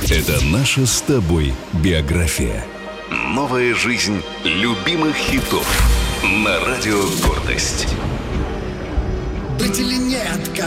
Это наша с тобой биография. Новая жизнь любимых хитов на Радио Гордость. Быть или нет,